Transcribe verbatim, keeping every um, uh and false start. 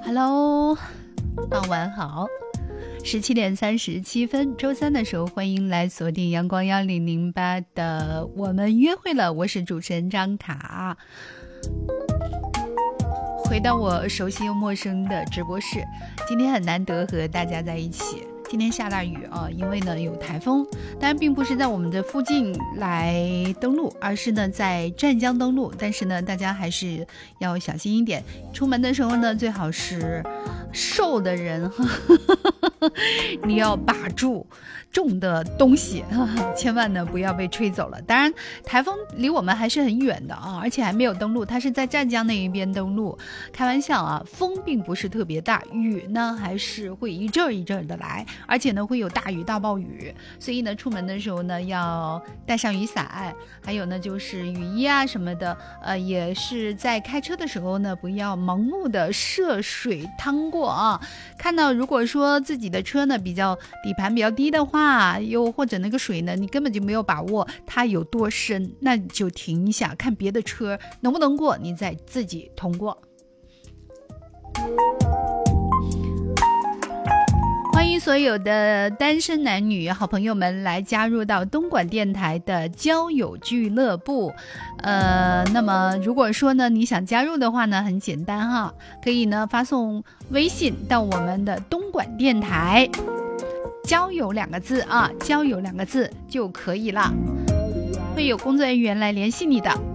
Hello， 傍晚好，十七点三十七分，周三的时候，欢迎来锁定阳光幺零零八的我们约会了，我是主持人张卡。回到我熟悉又陌生的直播室，今天很难得和大家在一起。今天下大雨啊，因为呢有台风，当然并不是在我们的附近来登陆，而是呢在湛江登陆。但是呢，大家还是要小心一点，出门的时候呢，最好是瘦的人，呵呵你要把住重的东西，呵呵千万呢不要被吹走了。当然，台风离我们还是很远的啊，而且还没有登陆，它是在湛江那一边登陆。开玩笑啊，风并不是特别大，雨呢还是会一阵一阵的来。而且呢会有大雨大暴雨，所以呢出门的时候呢要带上雨伞，还有呢就是雨衣啊什么的，呃也是在开车的时候呢不要盲目的涉水趟过啊。看到如果说自己的车呢比较底盘比较低的话，又或者那个水呢你根本就没有把握它有多深，那你就停一下，看别的车能不能过，你再自己通过。欢迎所有的单身男女好朋友们来加入到东莞电台的交友俱乐部。呃，那么如果说呢你想加入的话呢，很简单哈，可以呢发送微信到我们的东莞电台，交友两个字啊，交友两个字就可以了，会有工作人员来联系你的。